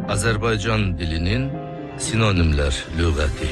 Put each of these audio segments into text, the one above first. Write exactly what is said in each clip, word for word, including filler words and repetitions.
Azərbaycan dilinin sinonimlər lüğəti.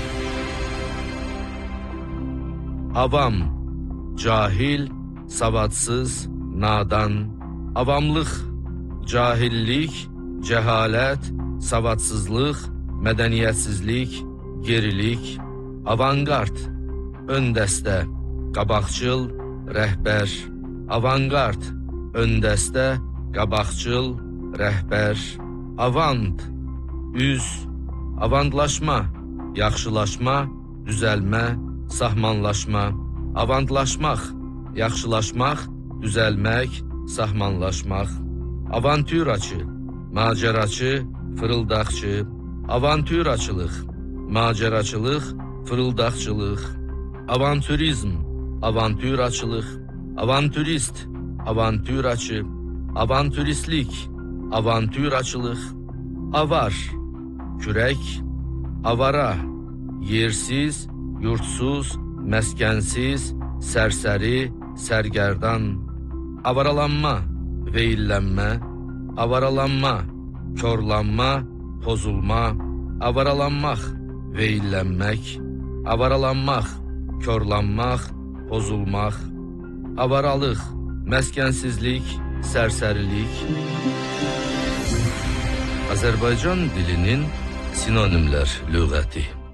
Avam, cahil, savadsız, nadan. Avamlıq, cahillik, cəhalət, savadsızlıq, mədəniyyətsizlik, gerilik. Avangard, ön dəstə, qabaqcıl, rəhbər. Avangard, ön dəstə, qabaqcıl, rəhbər. Avant, üz, avantlaşma, yaxşılaşma, düzəlmə, sahmanlaşma. Avantlaşmaq, yaxşılaşmaq, düzəlmək, sahmanlaşmaq. Avantüraçı, macəraçı, fırıldaqçı. Avantüraçılıq, macəraçılıq, fırıldaqçılıq. Avantürizm, avantüraçılıq. Avantürist, avantüraçı. Avantüristlik, avantüraçılıq. Avar, kürək. Avara, yersiz, yurtsuz, məskənsiz, sərsəri, sərgərdan. Avaralanma, veyillənmə. Avaralanma, körlanma, pozulma. Avaralanmaq, veyillənmək. Avaralanmaq, körlanmaq, pozulmaq. Avaralıq, məskənsizlik, sərsərilik. Azərbaycan dilinin sinonimlər lüğəti.